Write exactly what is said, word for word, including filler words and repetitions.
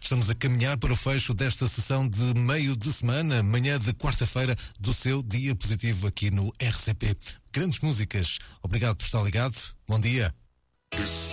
Estamos a caminhar para o fecho desta sessão de meio de semana, manhã de quarta-feira, do seu dia positivo aqui no R C P. Grandes músicas. Obrigado por estar ligado. Bom dia.